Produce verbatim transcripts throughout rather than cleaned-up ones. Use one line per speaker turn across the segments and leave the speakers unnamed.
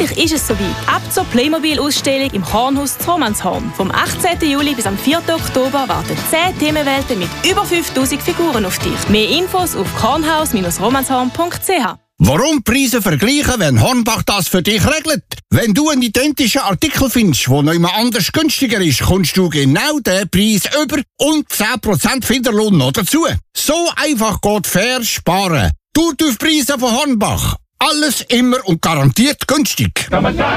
Endlich ist es soweit. Ab zur Playmobil-Ausstellung im Kornhaus zu Romanshorn. Vom achtzehnten Juli bis am vierten Oktober warten zehn Themenwelten mit über fünftausend Figuren auf dich. Mehr Infos auf kornhaus Bindestrich romanshorn Punkt c h.
Warum Preise vergleichen, wenn Hornbach das für dich regelt? Wenn du einen identischen Artikel findest, der noch immer anders günstiger ist, kommst du genau den Preis über und zehn Prozent Finderlohn noch dazu. So einfach geht fair sparen. Durchpreise von Hornbach. Alles immer und garantiert günstig.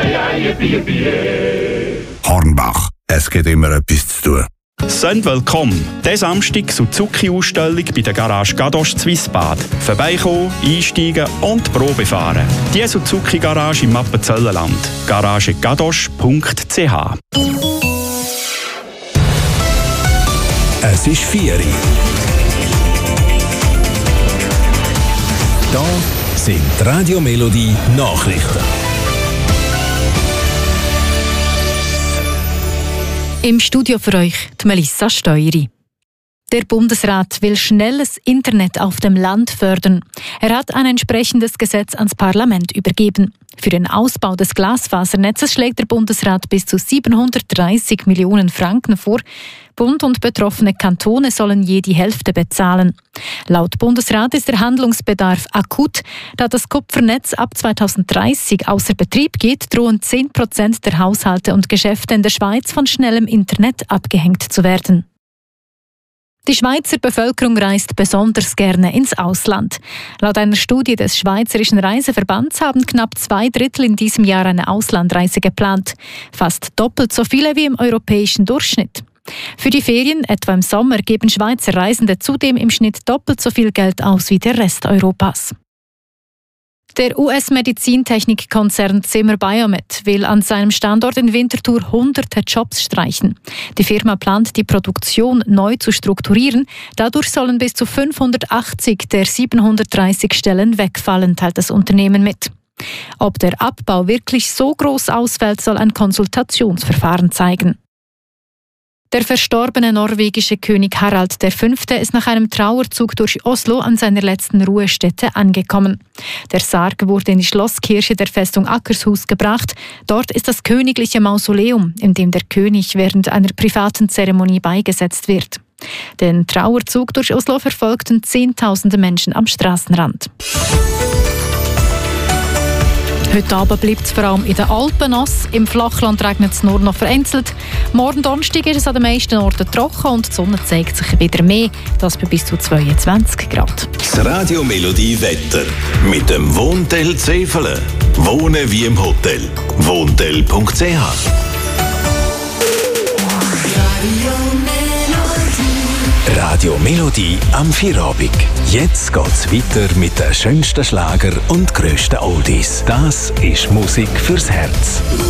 Hornbach. Es gibt immer etwas zu tun.
Seid willkommen. Diesen Samstag Suzuki-Ausstellung bei der Garage Gadosch Swissbad. Vorbeikommen, einsteigen und Probe fahren. Die Suzuki-Garage im Appenzellerland. garage gadosch Punkt c h.
Es ist vier Uhr. Da sind die Radio Melodie Nachrichten.
Im Studio für euch die Melissa Steueri. Der Bundesrat will schnelles Internet auf dem Land fördern. Er hat ein entsprechendes Gesetz ans Parlament übergeben. Für den Ausbau des Glasfasernetzes schlägt der Bundesrat bis zu siebenhundertdreißig Millionen Franken vor. Bund und betroffene Kantone sollen je die Hälfte bezahlen. Laut Bundesrat ist der Handlungsbedarf akut. Da das Kupfernetz ab zweitausenddreißig außer Betrieb geht, drohen zehn Prozent der Haushalte und Geschäfte in der Schweiz von schnellem Internet abgehängt zu werden. Die Schweizer Bevölkerung reist besonders gerne ins Ausland. Laut einer Studie des Schweizerischen Reiseverbands haben knapp zwei Drittel in diesem Jahr eine Auslandreise geplant. Fast doppelt so viele wie im europäischen Durchschnitt. Für die Ferien, etwa im Sommer, geben Schweizer Reisende zudem im Schnitt doppelt so viel Geld aus wie der Rest Europas. Der U S-Medizintechnikkonzern Zimmer Biomet will an seinem Standort in Winterthur hunderte Jobs streichen. Die Firma plant, die Produktion neu zu strukturieren. Dadurch sollen bis zu fünfhundertachtzig der siebenhundertdreißig Stellen wegfallen, teilt das Unternehmen mit. Ob der Abbau wirklich so groß ausfällt, soll ein Konsultationsverfahren zeigen. Der verstorbene norwegische König Harald der Fünfte ist nach einem Trauerzug durch Oslo an seiner letzten Ruhestätte angekommen. Der Sarg wurde in die Schlosskirche der Festung Akershus gebracht. Dort ist das königliche Mausoleum, in dem der König während einer privaten Zeremonie beigesetzt wird. Den Trauerzug durch Oslo verfolgten Zehntausende Menschen am Straßenrand. Heute Abend bleibt es vor allem in den Alpen nass. Im Flachland regnet es nur noch vereinzelt. Morgen Donnerstag ist es an den meisten Orten trocken und die Sonne zeigt sich wieder mehr. Das bei bis zu zweiundzwanzig Grad.
Das Radio Melodie Wetter mit dem Wohntel Zefelen. Wohnen wie im Hotel. wohntel Punkt c h. Radio Melodie am Vierabend. Jetzt geht's weiter mit den schönsten Schlager und grössten Oldies. Das ist Musik fürs Herz.